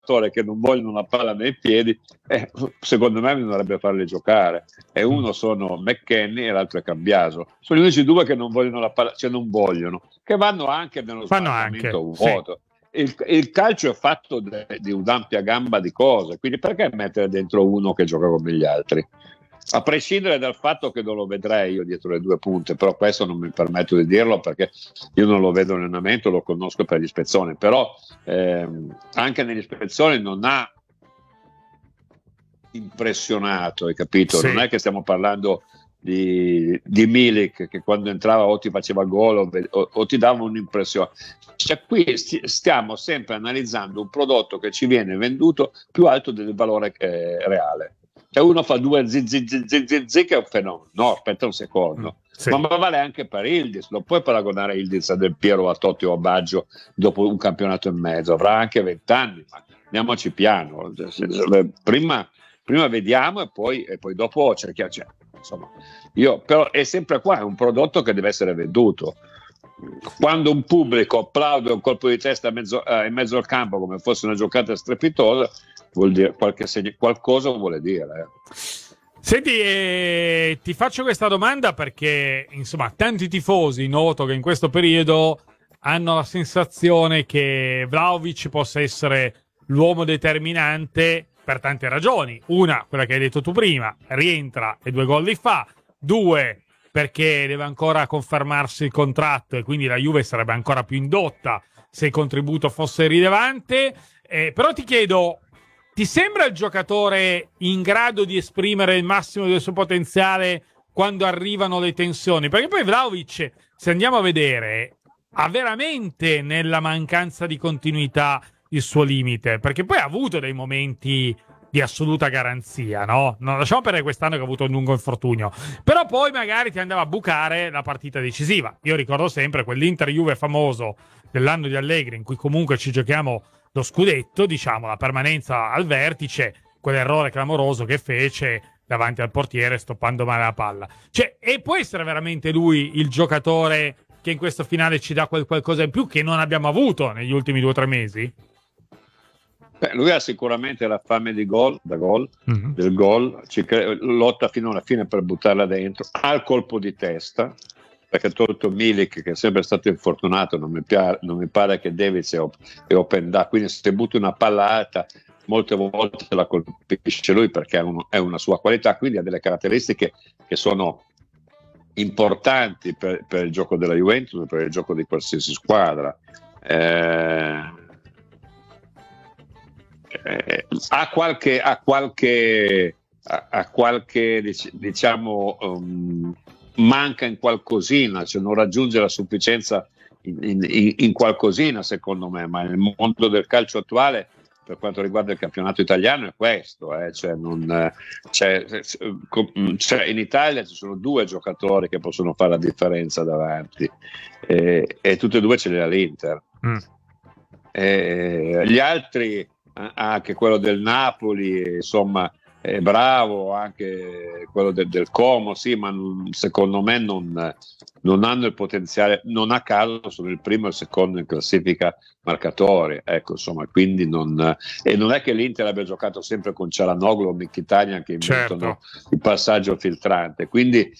che non vogliono la palla nei piedi, secondo me bisognerebbe farli giocare. E uno sono McKennie e l'altro è Cambiaso. Sono gli unici due che non vogliono la palla, cioè non vogliono, che vanno anche nello smarcamento vuoto. Sì. Il calcio è fatto di un'ampia gamba di cose, quindi perché mettere dentro uno che gioca come gli altri? A prescindere dal fatto che non lo vedrei io dietro le due punte, però questo non mi permetto di dirlo perché io non lo vedo in allenamento, lo conosco per gli spezzoni, però anche negli spezzoni non ha impressionato, hai capito? Sì. Non è che stiamo parlando di Milik che quando entrava o ti faceva gol o ti dava un'impressione. Cioè, qui stiamo sempre analizzando un prodotto che ci viene venduto più alto del valore reale. Cioè uno fa due che è un fenomeno. No, aspetta un secondo. Sì. Ma vale anche per Yildiz. Non puoi paragonare Yildiz a Del Piero, a Totti o a Baggio dopo un campionato e mezzo. Avrà anche 20 anni, ma andiamoci piano. Prima vediamo e poi dopo cerchiamo. Cioè, insomma, però è sempre qua, è un prodotto che deve essere venduto. Quando un pubblico applaude un colpo di testa in mezzo al campo come fosse una giocata strepitosa, vuol dire qualcosa vuole dire. Senti, ti faccio questa domanda perché insomma tanti tifosi noto che in questo periodo hanno la sensazione che Vlahovic possa essere l'uomo determinante per tante ragioni. Una, quella che hai detto tu prima, rientra e 2 gol li fa. 2, perché deve ancora confermarsi il contratto e quindi la Juve sarebbe ancora più indotta se il contributo fosse rilevante. Però ti chiedo, ti sembra il giocatore in grado di esprimere il massimo del suo potenziale quando arrivano le tensioni? Perché poi Vlahovic, se andiamo a vedere, ha veramente nella mancanza di continuità il suo limite, perché poi ha avuto dei momenti di assoluta garanzia, no? Non lasciamo perdere quest'anno che ha avuto un lungo infortunio, però poi magari ti andava a bucare la partita decisiva. Io ricordo sempre quell'Inter-Juve famoso dell'anno di Allegri, in cui comunque ci giochiamo lo scudetto, diciamo, la permanenza al vertice, quell'errore clamoroso che fece davanti al portiere stoppando male la palla. Cioè, e può essere veramente lui il giocatore che in questo finale ci dà qualcosa in più che non abbiamo avuto negli ultimi 2 o 3 mesi? Lui ha sicuramente la fame di gol, del gol, lotta fino alla fine per buttarla dentro, ha il colpo di testa, perché tolto Milik che è sempre stato infortunato, non mi pare che Davids è open da, quindi se butti una palla alta molte volte la colpisce lui perché è una sua qualità, quindi ha delle caratteristiche che sono importanti per il gioco della Juventus, per il gioco di qualsiasi squadra. Ha qualche diciamo manca in qualcosina, cioè non raggiunge la sufficienza in qualcosina secondo me, ma nel mondo del calcio attuale per quanto riguarda il campionato italiano è questo, cioè in Italia ci sono 2 giocatori che possono fare la differenza davanti e tutte e 2 ce li ha l'Inter. Gli altri, anche quello del Napoli, insomma, è bravo, anche quello del Como, sì, ma secondo me non hanno il potenziale, non a caso sono il primo e il secondo in classifica marcatori, ecco, insomma, quindi non è che l'Inter abbia giocato sempre con Cialanoglu o Mkhitaryan che inventano il passaggio filtrante, quindi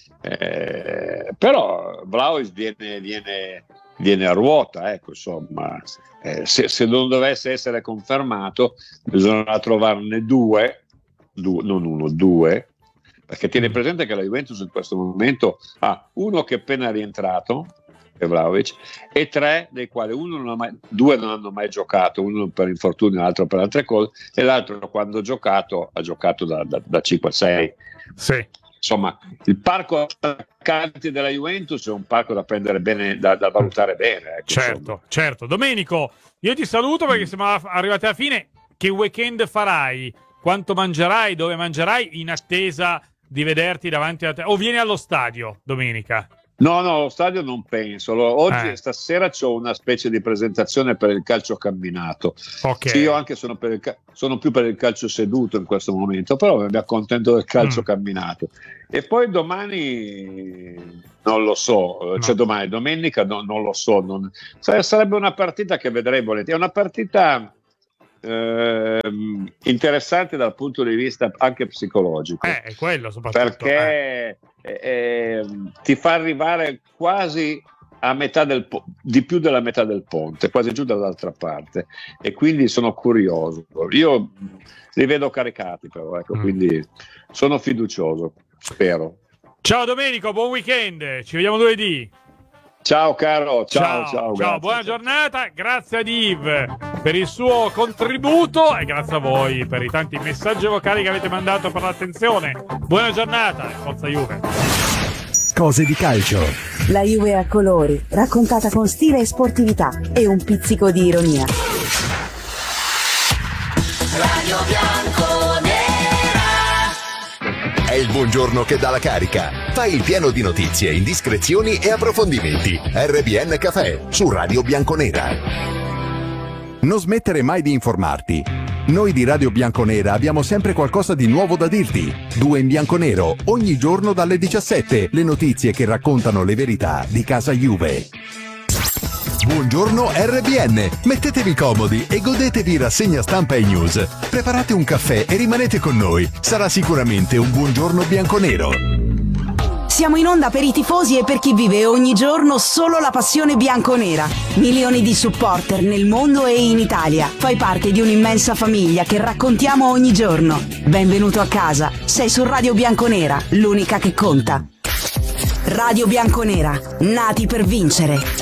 però Vlahovic viene a ruota, ecco, insomma, se non dovesse essere confermato bisognerà trovarne 2, non 1, 2, perché tieni presente che la Juventus in questo momento ha uno che è appena rientrato, è Vlahovic, e 3 dei quali 2 non hanno mai giocato, uno per infortunio, l'altro per altre cose, e l'altro quando ha giocato da 5 a 6. Sì. Insomma, il parco attaccanti della Juventus è un parco da prendere bene, da valutare bene. Ecco, certo. Domenico, io ti saluto perché siamo arrivati alla fine. Che weekend farai? Quanto mangerai? Dove mangerai? In attesa di vederti davanti a te? O vieni allo stadio domenica? No, allo stadio non penso. Stasera c'ho una specie di presentazione per il calcio camminato. Okay. Sì, io anche sono più per il calcio seduto in questo momento, però mi accontento del calcio camminato. E poi domani non lo so, cioè domani, domenica non lo so. Sarebbe una partita che vedrei volentieri. È una partita interessante dal punto di vista anche psicologico. È quello soprattutto. Perché ti fa arrivare quasi a metà di più della metà del ponte, quasi giù dall'altra parte, e quindi sono curioso. Io li vedo caricati, però, ecco, quindi sono fiducioso, spero. Ciao Domenico, buon weekend, ci vediamo lunedì. Ciao caro, ciao, grazie, buona giornata, grazie ad Yves per il suo contributo e grazie a voi per i tanti messaggi vocali che avete mandato per l'attenzione. Buona giornata, forza Juve. Cose di calcio. La Juve a colori, raccontata con stile e sportività e un pizzico di ironia. Radio Bianconera. È il buongiorno che dà la carica. Fai il pieno di notizie, indiscrezioni e approfondimenti. RBN Café su Radio Bianconera. Non smettere mai di informarti. Noi di Radio Bianconera abbiamo sempre qualcosa di nuovo da dirti. 2 in bianco nero, ogni giorno dalle 17. Le notizie che raccontano le verità di casa Juve. Buongiorno RBN, mettetevi comodi e godetevi rassegna stampa e news. Preparate un caffè e rimanete con noi. Sarà sicuramente un buongiorno bianconero. Siamo in onda per i tifosi e per chi vive ogni giorno solo la passione bianconera. Milioni di supporter nel mondo e in Italia. Fai parte di un'immensa famiglia che raccontiamo ogni giorno. Benvenuto a casa. Sei su Radio Bianconera, l'unica che conta. Radio Bianconera, nati per vincere.